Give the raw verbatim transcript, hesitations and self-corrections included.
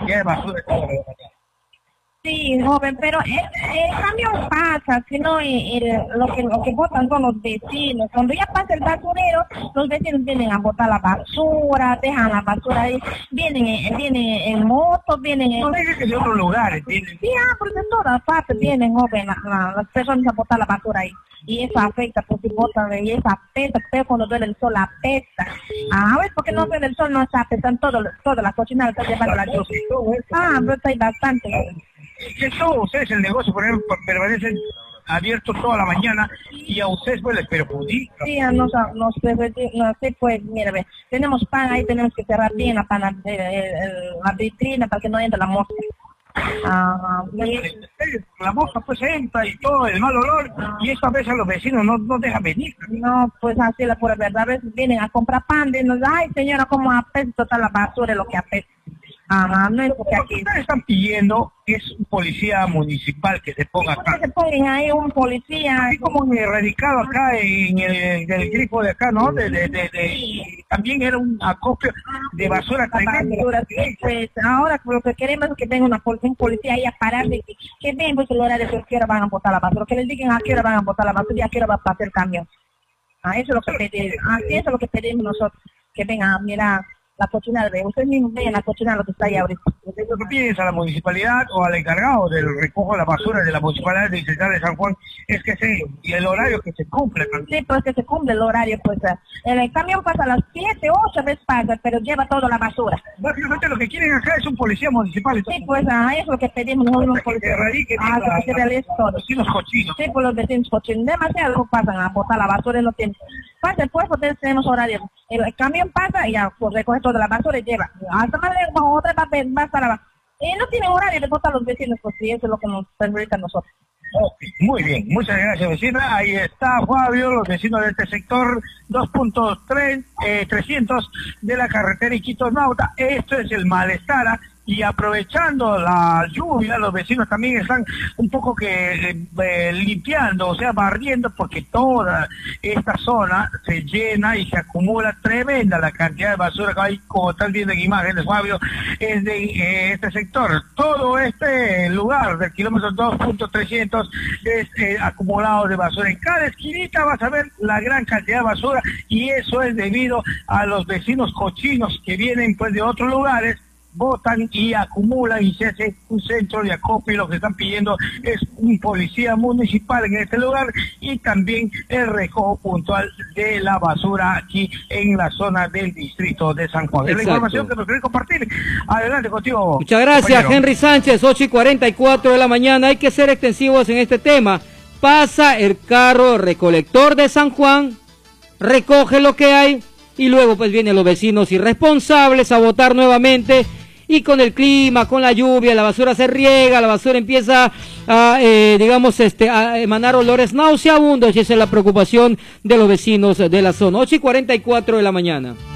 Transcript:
cantidad de basura que está. Sí, joven, pero el, el camión pasa, sino el, el, lo que lo que botan son los vecinos. Cuando ya pasa el basurero, los vecinos vienen a botar la basura, dejan la basura ahí, vienen, en- vienen en moto, vienen en... No dice que de otros lugares tienen. Sí, ah, porque de todas partes vienen, joven, la- la- las personas a botar la basura ahí. Y eso afecta, pues si botan, y eso apesta, pero cuando duele el sol apesta. Ah, ¿ves? Porque no duele el sol, no se apestan todo, toda la cocina, está llevando la lluvia. Ah, pero está ahí bastante, joven. Que todo ustedes el negocio, por ejemplo, permanecen abiertos toda la mañana y a ustedes pues les perjudica. Sí, a nos, a- nos, no sé, pues, mira, ve, tenemos pan ahí, tenemos que cerrar bien la, pana, eh, eh, la vitrina para que no entre la mosca. Ah, y- La mosca pues entra y todo el mal olor y eso a veces a los vecinos no, no dejan venir. no, pues así la pura verdad, a veces vienen a comprar pan y nos ay señora, como apesta toda la basura, lo que apesta. Ajá, no es porque Lo que aquí. ustedes están pidiendo es un policía municipal que se ponga acá. Que se pongan ahí un policía. Así como erradicado acá en el, del grifo de acá, ¿no? De, de, de, de- también era un acopio de basura La tremenda. basura, sí, pues ahora lo que queremos es que venga una pol- un policía ahí a parar de que, que ven pues el horario de a qué hora van a botar la basura, que les digan a qué hora van a botar la basura y a qué hora va a pasar el camión. Ah, eso es lo que pedimos, ah, sí, eso es lo que pedimos nosotros, que vengan a mirar la cocina de ustedes mismos vean la cocina lo que está ahí ahorita. Ustedes lo que piden es a la municipalidad o al encargado del recojo de la basura de la municipalidad de Central de San Juan es que se, y el horario que se cumple también. Sí, pues que se cumple el horario, pues eh, el camión pasa a las siete, ocho a veces pasa, pero lleva toda la basura. Básicamente lo que quieren acá es un policía municipal. Entonces, Sí, pues ah, eso es lo que pedimos nosotros los que se policías. erradique Ah, la- que se realice todo. los vecinos cochinos. Sí, por los vecinos cochinos. Demasiado pasan a botar la basura y no tienen. Pasa, pues, porque tenemos horario. El, el camión pasa y ya pues, recoge toda la basura y lleva. Hasta más lejos, otra va, a- va a estar abajo. Y no tienen horario de botar los vecinos, pues sí, eso es lo que nos perjudica a nosotros. Ok, muy bien, muchas gracias vecina. Ahí está Fabio, los vecinos de este sector dos punto tres, eh, trescientos de la carretera Iquitos Nauta. Esto es el malestar ¿ah? Y aprovechando la lluvia, los vecinos también están un poco que eh, eh, limpiando, o sea, barriendo, porque toda esta zona se llena y se acumula tremenda la cantidad de basura que hay, como están viendo en imágenes, Fabio, es de eh, este sector. Todo este lugar del kilómetro dos punto trescientos es eh, acumulado de basura. En cada esquinita vas a ver la gran cantidad de basura y eso es debido a los vecinos cochinos que vienen pues de otros lugares, votan y acumulan y se hace un centro de acopio y lo que están pidiendo es un policía municipal en este lugar y también el recojo puntual de la basura aquí en la zona del distrito de San Juan. Es la Exacto. información que nos querés compartir. Adelante contigo. Muchas gracias, compañero. Henry Sánchez, ocho y cuarenta y cuatro de la mañana. Hay que ser extensivos en este tema. Pasa el carro recolector de San Juan, recoge lo que hay y luego pues vienen los vecinos irresponsables a votar nuevamente. Y con el clima, con la lluvia, la basura se riega, la basura empieza a, eh, digamos, este, a emanar olores nauseabundos y esa es la preocupación de los vecinos de la zona. ocho y cuarenta y cuatro de la mañana.